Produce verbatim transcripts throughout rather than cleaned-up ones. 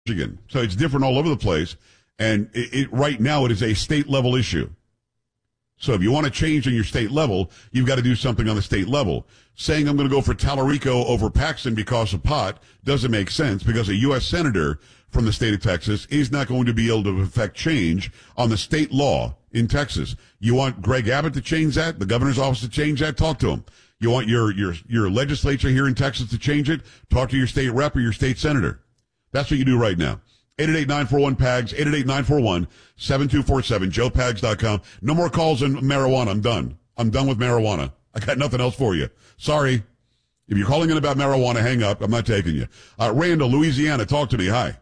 Michigan. So it's different all over the place. And it, it right now it is a state level issue. So if you want to change on your state level, you've got to do something on the state level. Saying I'm going to go for Tallarico over Paxton because of pot doesn't make sense, because a U S senator from the state of Texas is not going to be able to affect change on the state law in Texas. You want Greg Abbott to change that, the governor's office to change that, talk to him. You want your, your, your legislature here in Texas to change it, talk to your state rep or your state senator. That's what you do right now. eight eight eight, nine four one, P A G S, eight eight eight, nine four one, seven two four seven, joe pags dot com. No more calls on marijuana. I'm done. I'm done with marijuana. I got nothing else for you. Sorry. If you're calling in about marijuana, hang up. I'm not taking you. Uh, Randall, Louisiana, talk to me. Hi.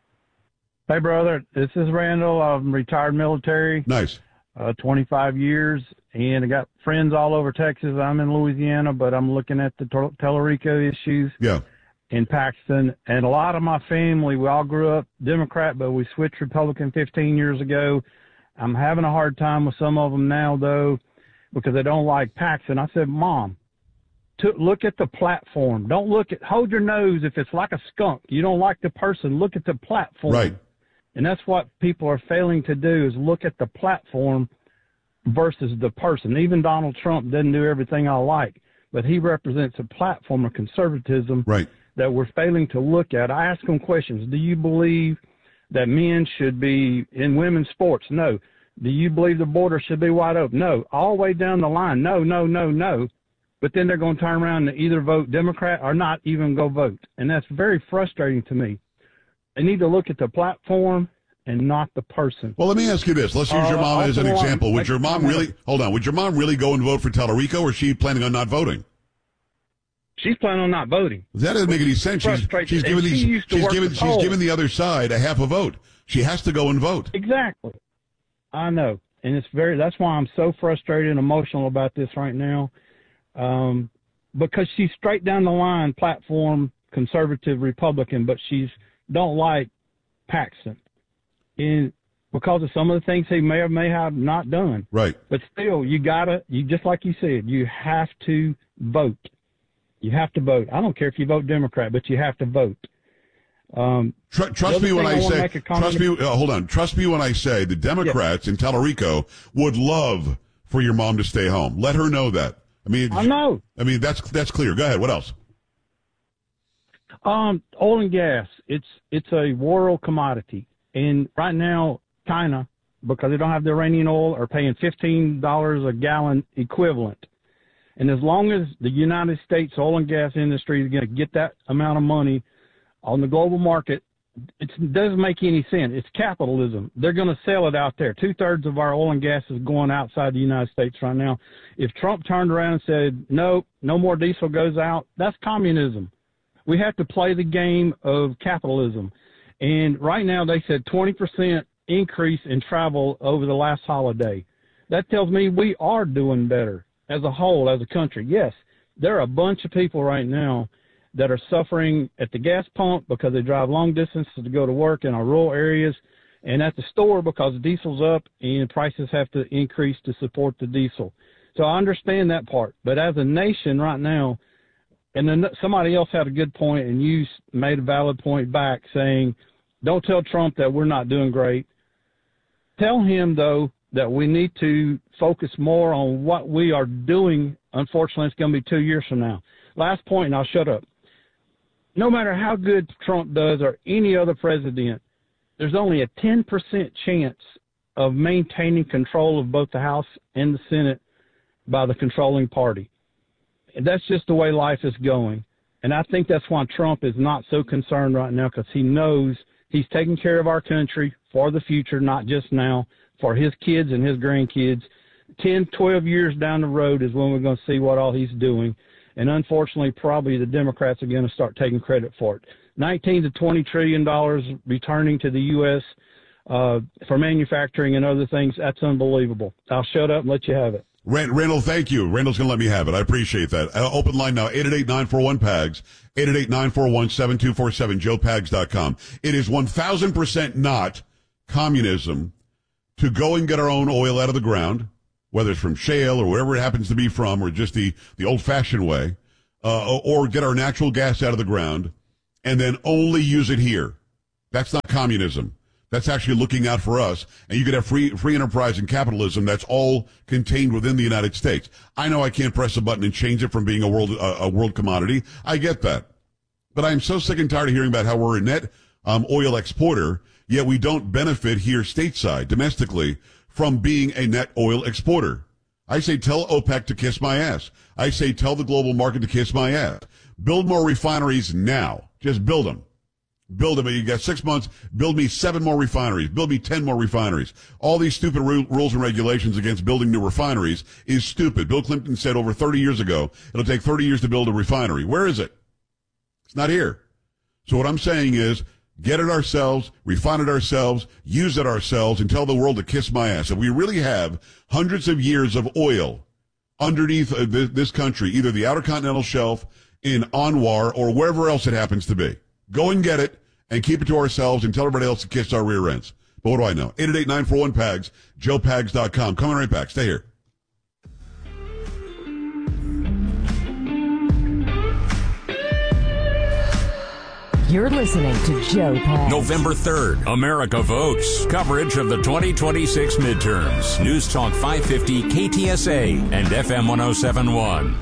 Hey, brother. This is Randall. I'm retired military. Nice. Uh, twenty-five years, and I got friends all over Texas. I'm in Louisiana, but I'm looking at the Tellurico issues. Yeah. In Paxton, and a lot of my family, we all grew up Democrat, but we switched Republican fifteen years ago. I'm having a hard time with some of them now, though, because they don't like Paxton. I said, Mom, to look at the platform. Don't look at, hold your nose if it's like a skunk. You don't like the person. Look at the platform. Right. And that's what people are failing to do, is look at the platform versus the person. Even Donald Trump doesn't do everything I like, but he represents a platform of conservatism. Right. That we're failing to look at. I ask them questions. Do you believe that men should be in women's sports? No. Do you believe the border should be wide open? No. All the way down the line, no, no, no, no. But then they're going to turn around and either vote Democrat or not even go vote. And that's very frustrating to me. They need to look at the platform and not the person. Well, let me ask you this. Let's use your Uh, mom as an also, example. Would I- your mom I- really, hold on, would your mom really go and vote for Tellurico, or is she planning on not voting? She's planning on not voting. That doesn't make any sense. She's, she's And given she these, used to she's work given, the she's polls. given the other side a half a vote. She has to go and vote. Exactly. I know. And it's very, that's why I'm so frustrated and emotional about this right now. Um, because she's straight down the line platform, conservative Republican, but she's don't like Paxton. And because of some of the things he may or may have not done. Right. But still, you gotta, you just like you said, you have to vote. You have to vote. I don't care if you vote Democrat, but you have to vote. Um, Tr- trust me when I, I say, trust me, uh, hold on, trust me when I say the Democrats yeah. in Tellurico would love for your mom to stay home. Let her know that. I mean, I know. I mean, that's, that's clear. Go ahead. What else? Um, oil and gas. It's, it's a world commodity. And right now, China, because they don't have the Iranian oil, are paying fifteen dollars a gallon equivalent. And as long as the United States oil and gas industry is going to get that amount of money on the global market, it doesn't make any sense. It's capitalism. They're going to sell it out there. Two-thirds of our oil and gas is going outside the United States right now. If Trump turned around and said, no, no more diesel goes out, that's communism. We have to play the game of capitalism. And right now they said twenty percent increase in travel over the last holiday. That tells me we are doing better as a whole, as a country. Yes, there are a bunch of people right now that are suffering at the gas pump because they drive long distances to go to work in our rural areas, and at the store because diesel's up and prices have to increase to support the diesel. So I understand that part. But as a nation right now, and then somebody else had a good point, and you made a valid point back saying, don't tell Trump that we're not doing great. Tell him, though, that we need to focus more on what we are doing. Unfortunately, it's going to be two years from now. Last point, and I'll shut up. No matter how good Trump does or any other president, there's only a ten percent chance of maintaining control of both the House and the Senate by the controlling party. And that's just the way life is going. And I think that's why Trump is not so concerned right now, because he knows he's taking care of our country for the future, not just now, for his kids and his grandkids. ten, twelve years down the road is when we're going to see what all he's doing. And unfortunately, probably the Democrats are going to start taking credit for it. nineteen to twenty trillion dollars returning to the U S uh, for manufacturing and other things. That's unbelievable. I'll shut up and let you have it. Randall, thank you. Randall's going to let me have it. I appreciate that. Uh, open line now, eight eight eight, nine four one, P A G S, eight eight eight, nine four one, seven two four seven, joe pags dot com. It is one thousand percent not communism to go and get our own oil out of the ground, whether it's from shale or wherever it happens to be from, or just the, the old-fashioned way, uh, or get our natural gas out of the ground, and then only use it here. That's not communism. That's actually looking out for us. And you could have free free enterprise and capitalism that's all contained within the United States. I know I can't press a button and change it from being a world a, a world commodity. I get that. But I'm so sick and tired of hearing about how we're a net um, oil exporter, yet we don't benefit here stateside, domestically, from being a net oil exporter. I say tell OPEC to kiss my ass. I say tell the global market to kiss my ass. Build more refineries now. Just build them. Build them. You got six months. Build me seven more refineries. Build me ten more refineries. All these stupid ru- rules and regulations against building new refineries is stupid. Bill Clinton said over thirty years ago, it'll take thirty years to build a refinery. Where is it? It's not here. So what I'm saying is, get it ourselves, refine it ourselves, use it ourselves, and tell the world to kiss my ass. If we really have hundreds of years of oil underneath uh, this, this country, either the Outer Continental Shelf, in Anwar, or wherever else it happens to be, go and get it and keep it to ourselves and tell everybody else to kiss our rear ends. But what do I know? eight eight eight, nine four one, P A G S, joe pags dot com. Coming right back. Stay here. You're listening to Joe Pags. November third, America votes. Coverage of the twenty twenty-six midterms. News Talk five fifty K T S A and F M one oh seven point one.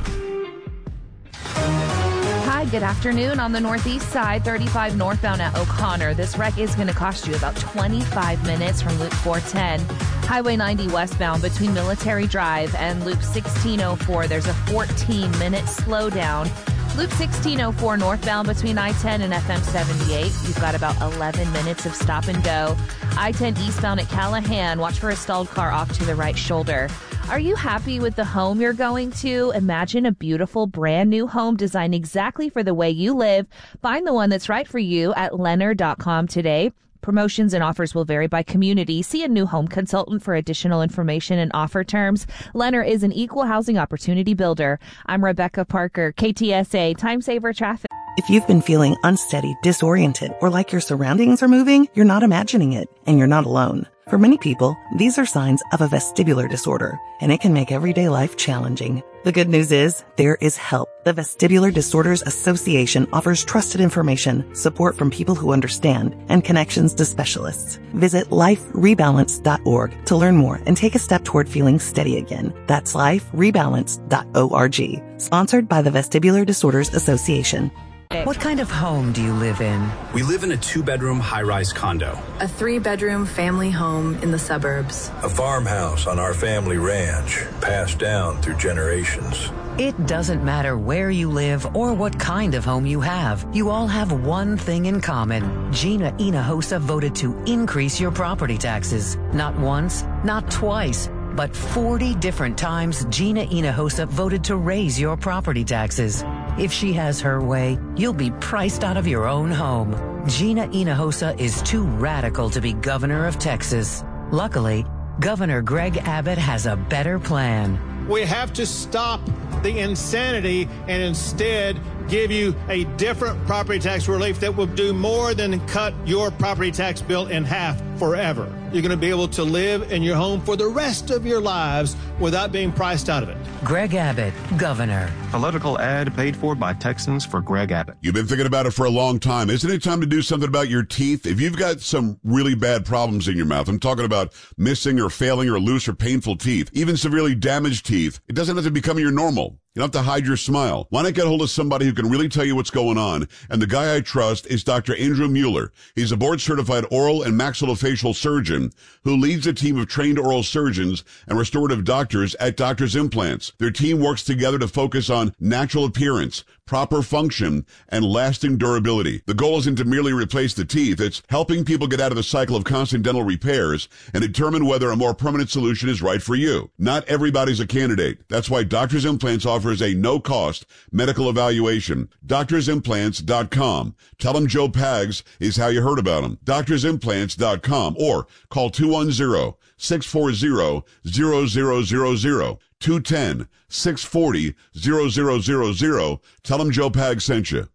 Hi, good afternoon. On the northeast side, thirty-five northbound at O'Connor. This wreck is going to cost you about twenty-five minutes from Loop four ten. Highway ninety westbound between Military Drive and Loop sixteen oh four. There's a fourteen minute slowdown. Loop sixteen oh four northbound between I ten and F M seventy-eight. You've got about eleven minutes of stop and go. I ten eastbound at Callahan. Watch for a stalled car off to the right shoulder. Are you happy with the home you're going to? Imagine a beautiful brand new home designed exactly for the way you live. Find the one that's right for you at Lennar dot com today. Promotions and offers will vary by community. See a new home consultant for additional information and offer terms. Lennar is an equal housing opportunity builder. I'm Rebecca Parker, K T S A, Time Saver Traffic. If you've been feeling unsteady, disoriented, or like your surroundings are moving, you're not imagining it, and you're not alone. For many people, these are signs of a vestibular disorder, and it can make everyday life challenging. The good news is, there is help. The Vestibular Disorders Association offers trusted information, support from people who understand, and connections to specialists. Visit life rebalance dot org to learn more and take a step toward feeling steady again. That's life rebalance dot org. Sponsored by the Vestibular Disorders Association. What kind of home do you live in? We live in a two-bedroom high-rise condo. A three-bedroom family home in the suburbs. A farmhouse on our family ranch, passed down through generations. It doesn't matter where you live or what kind of home you have. You all have one thing in common. Gina Hinojosa voted to increase your property taxes. Not once, not twice, but forty different times Gina Hinojosa voted to raise your property taxes. If she has her way, you'll be priced out of your own home. Gina Hinojosa is too radical to be governor of Texas. Luckily, Governor Greg Abbott has a better plan. We have to stop the insanity and instead give you a different property tax relief that will do more than cut your property tax bill in half forever. You're going to be able to live in your home for the rest of your lives without being priced out of it. Greg Abbott, governor. Political ad paid for by Texans for Greg Abbott. You've been thinking about it for a long time. Isn't it time to do something about your teeth? If you've got some really bad problems in your mouth, I'm talking about missing or failing or loose or painful teeth, even severely damaged teeth, it doesn't have to become your normal. You don't have to hide your smile. Why not get hold of somebody who can really tell you what's going on? And the guy I trust is Doctor Andrew Mueller. He's a board-certified oral and maxillofacial surgeon who leads a team of trained oral surgeons and restorative doctors at Doctor's Implants. Their team works together to focus on natural appearance, proper function, and lasting durability. The goal isn't to merely replace the teeth. It's helping people get out of the cycle of constant dental repairs and determine whether a more permanent solution is right for you. Not everybody's a candidate. That's why Doctor's Implants offers a no-cost medical evaluation. doctors implants dot com. Tell them Joe Pags is how you heard about him. doctors implants dot com or call two one zero, six four zero, zero zero zero zero. two one zero, six four zero, zero zero zero zero. Tell them Joe Pags sent you.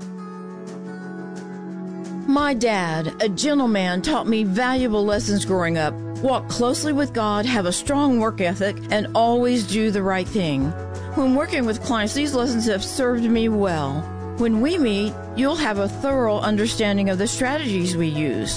My dad, a gentleman, taught me valuable lessons growing up. Walk closely with God, have a strong work ethic, and always do the right thing. When working with clients, these lessons have served me well. When we meet, you'll have a thorough understanding of the strategies we use.